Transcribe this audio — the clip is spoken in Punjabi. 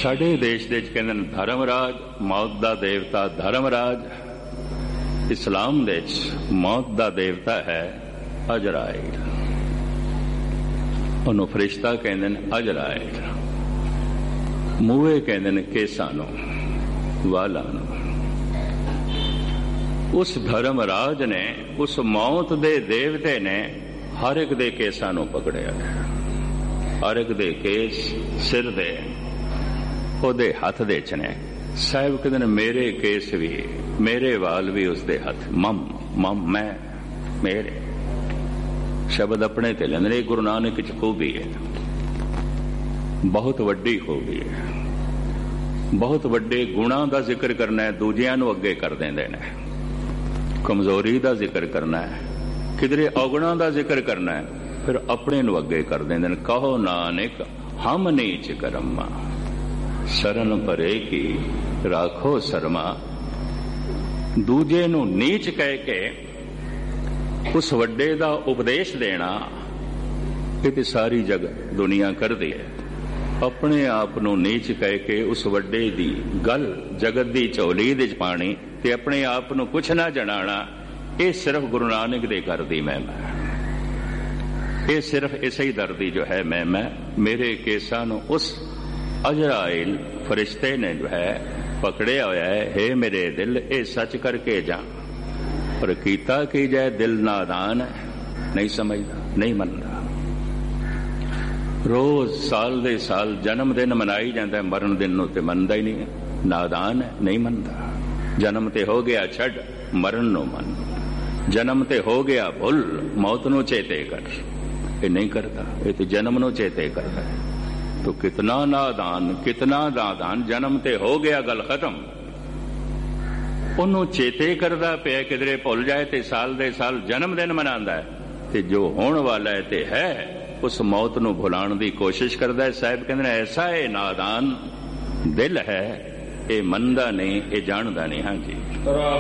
ਸਾਡੇ ਦੇਸ਼ ਦੇ ਵਿੱਚ ਕਹਿੰਦੇ ਨੇ ਧਰਮਰਾਜ, ਮੌਤ ਦਾ ਦੇਵਤਾ ਧਰਮਰਾਜ। ਇਸਲਾਮ ਦੇ ਵਿੱਚ ਮੌਤ ਦਾ ਦੇਵਤਾ ਹੈ ਅਜ਼ਰਾਇਲ। ਉਹਨੂੰ ਫਰਿਸ਼ਤਾ ਕਹਿੰਦੇ ਨੇ ਅਜ਼ਰਾਇਲ। ਮੂਹੇ ਕਹਿੰਦੇ ਨੇ ਕੇਸਾਂ ਨੂੰ, ਵਾਲਾਂ ਨੂੰ। ਉਸ ਧਰਮਰਾਜ ਨੇ, ਉਸ ਮੌਤ ਦੇ ਦੇਵਤੇ ਨੇ ਹਰ ਇੱਕ ਦੇ ਕੇਸਾਂ ਨੂੰ ਪਕੜਿਆ। ਹਰ ਇੱਕ ਦੇ ਕੇਸ ਸਿਰ ਦੇ ਉਹਦੇ ਹੱਥ ਦੇ ਚ ਨੇ। ਸਾਹਿਬ ਕਹਿੰਦੇ ਨੇ ਮੇਰੇ ਕੇਸ ਵੀ, ਮੇਰੇ ਵਾਲ ਵੀ ਉਸਦੇ ਹੱਥ। ਮਮ ਮਮ, ਮੈਂ, ਮੇਰੇ ਸ਼ਬਦ ਆਪਣੇ ਤੇ ਲੈਂਦੇ ਨੇ। ਗੁਰੂ ਨਾਨਕ ਚ ਖੂਬੀ ਹੈ, ਬਹੁਤ ਵੱਡੀ ਖੂਬੀ ਹੈ। ਬਹੁਤ ਵੱਡੇ ਗੁਣਾਂ ਦਾ ਜ਼ਿਕਰ ਕਰਨਾ ਹੈ, ਦੂਜਿਆਂ ਨੂੰ ਅੱਗੇ ਕਰ ਦਿੰਦੇ ਨੇ। ਕਮਜ਼ੋਰੀ ਦਾ ਜ਼ਿਕਰ ਕਰਨਾ ਹੈ, ਕਿਧਰੇ ਔਗੁਣਾਂ ਦਾ ਜ਼ਿਕਰ ਕਰਨਾ ਹੈ, ਫਿਰ ਆਪਣੇ ਨੂੰ ਅੱਗੇ ਕਰ ਦਿੰਦੇ ਨੇ। ਕਹੋ ਨਾਨਕ ਹਮ ਨੀਚ ਕਰਮਾ, ਸ਼ਰਨ ਪਰੇ ਕੀ ਰਾਖੋ ਸ਼ਰਮਾ। ਦੂਜੇ ਨੂੰ ਨੀਚ ਕਹਿ ਕੇ ਉਸ ਵੱਡੇ ਦਾ ਉਪਦੇਸ਼ ਦੇਣਾ, ਇਹ ਤੇ ਸਾਰੀ ਦੁਨੀਆ ਕਰਦੀ ਹੈ। ਆਪਣੇ ਆਪ ਨੂੰ ਨੀਚ ਕਹਿ ਕੇ ਉਸ ਵੱਡੇ ਦੀ ਗੱਲ ਜਗਤ ਦੀ ਝੋਲੀ ਦੇ ਚ ਪਾਣੀ ਤੇ ਆਪਣੇ ਆਪ ਨੂੰ ਕੁਛ ਨਾ ਜਣਾਣਾ, ਇਹ ਸਿਰਫ ਗੁਰੂ ਨਾਨਕ ਦੇ ਘਰ ਦੀ ਮਹਿਮਾ ਹੈ। ਇਹ ਸਿਰਫ ਇਸੇ ਹੀ ਦਰ ਦੀ ਜੋ ਹੈ ਮਹਿਮਾ। ਮੇਰੇ ਕੇਸਾਂ ਨੂੰ ਉਸ ਅਜ਼ਰਾਇਲ ਫਰਿਸ਼ਤੇ ਨੇ ਜੋ ਹੈ ਪਕੜਿਆ ਹੋਇਆ ਹੈ। ਹੇ ਮੇਰੇ ਦਿਲ, ਇਹ ਸੱਚ ਕਰਕੇ ਜਾ। ਪਰ ਕੀਤਾ ਕੀ ਜਾਏ, ਦਿਲ ਨਾਦਾਨ ਹੈ, ਨਹੀਂ ਸਮਝਦਾ, ਨਹੀਂ ਮੰਨਦਾ। ਰੋਜ਼ ਸਾਲ ਦੇ ਸਾਲ ਜਨਮ ਦਿਨ ਮਨਾਈ ਜਾਂਦਾ, ਮਰਨ ਦਿਨ ਨੂੰ ਤੇ ਮੰਨਦਾ ਹੀ ਨਹੀਂ ਹੈ। ਨਾਦਾਨ ਹੈ, ਨਹੀਂ ਮੰਨਦਾ। ਜਨਮ ਤੇ ਹੋ ਗਿਆ ਛੱਡ, ਮਰਨ ਨੂੰ ਮੰਨ। ਜਨਮ ਤੇ ਹੋ ਗਿਆ ਭੁੱਲ, ਮੌਤ ਨੂੰ ਚੇਤੇ ਕਰ। ਇਹ ਨਹੀਂ ਕਰਦਾ, ਇਹ ਤੇ ਜਨਮ ਨੂੰ ਚੇਤੇ ਕਰਦਾ ਹੈ। तो कितना नादान। जन्म ते हो गया, गल खत्म। ਉਹਨੂੰ ਚੇਤੇ ਕਰਦਾ ਪਿਆ, ਕਿਧਰੇ ਭੁੱਲ ਜਾਏ ਤੇ ਸਾਲ ਦੇ ਸਾਲ ਜਨਮ ਦਿਨ ਮਨਾਉਂਦਾ ਹੈ, ਤੇ ਜੋ ਹੋਣ ਵਾਲਾ ਹੈ ਤੇ ਹੈ ਉਸ ਮੌਤ ਨੂੰ ਭੁਲਾਉਣ ਦੀ ਕੋਸ਼ਿਸ਼ ਕਰਦਾ ਹੈ। ਸਾਹਿਬ ਕਹਿੰਦੇ ਨੇ ਐਸਾ ਇਹ ਨਾਦਾਨ ਦਿਲ ਹੈ, ਇਹ ਮੰਨਦਾ ਨਹੀਂ, ਇਹ ਜਾਣਦਾ ਨਹੀਂ। ਹਾਂਜੀ।